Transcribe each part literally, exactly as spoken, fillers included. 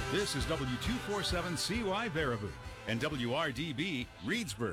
This is W two forty-seven C Y Baraboo and W R D B Reedsburg.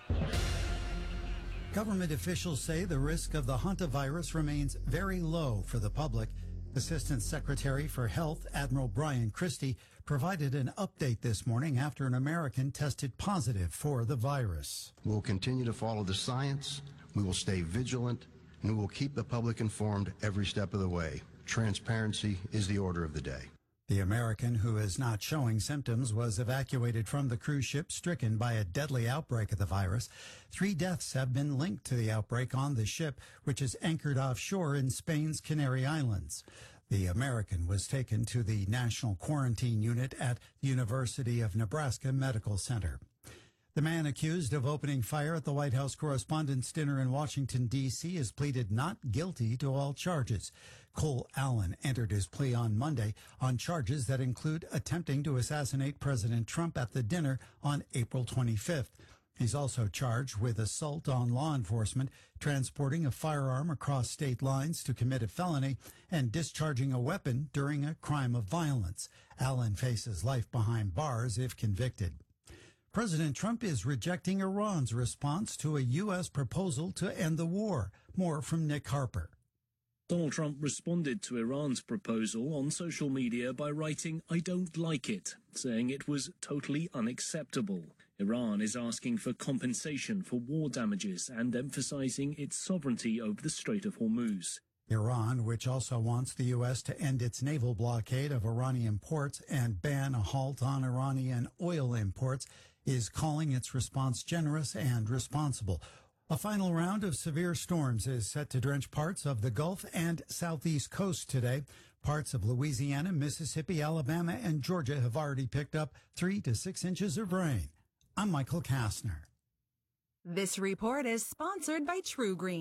Government officials say the risk of the hantavirus remains very low for the public. Assistant Secretary for Health, Admiral Brian Christie, provided an update this morning after an American tested positive for the virus. We'll continue to follow the science, we will stay vigilant, and we will keep the public informed every step of the way. Transparency is the order of the day. The American, who is not showing symptoms, was evacuated from the cruise ship stricken by a deadly outbreak of the virus. Three deaths have been linked to the outbreak on the ship, which is anchored offshore in Spain's Canary Islands. The American was taken to the National Quarantine Unit at the University of Nebraska Medical Center. The man accused of opening fire at the White House Correspondents' Dinner in Washington, D C has pleaded not guilty to all charges. Cole Allen entered his plea on Monday on charges that include attempting to assassinate President Trump at the dinner on April twenty-fifth. He's also charged with assault on law enforcement, transporting a firearm across state lines to commit a felony, and discharging a weapon during a crime of violence. Allen faces life behind bars if convicted. President Trump is rejecting Iran's response to a U S proposal to end the war. More from Nick Harper. Donald Trump responded to Iran's proposal on social media by writing, "I don't like it," saying it was totally unacceptable. Iran is asking for compensation for war damages and emphasizing its sovereignty over the Strait of Hormuz. Iran, which also wants the U S to end its naval blockade of Iranian ports and ban a halt on Iranian oil imports, is calling its response generous and responsible. A final round of severe storms is set to drench parts of the Gulf and southeast coast today. Parts of Louisiana, Mississippi, Alabama, and Georgia have already picked up three to six inches of rain. I'm Michael Kastner. This report is sponsored by True Green.